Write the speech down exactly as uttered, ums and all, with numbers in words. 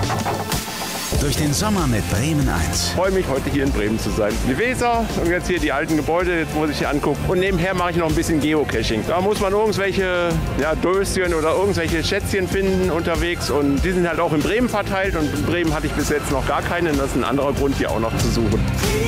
Durch den Sommer mit Bremen eins. Ich freue mich, heute hier in Bremen zu sein. Die Weser und jetzt hier die alten Gebäude, jetzt muss ich hier angucken. Und nebenher mache ich noch ein bisschen Geocaching. Da muss man irgendwelche ja, Döschen oder irgendwelche Schätzchen finden unterwegs. Und die sind halt auch in Bremen verteilt. Und in Bremen hatte ich bis jetzt noch gar keine. Und das ist ein anderer Grund, hier auch noch zu suchen.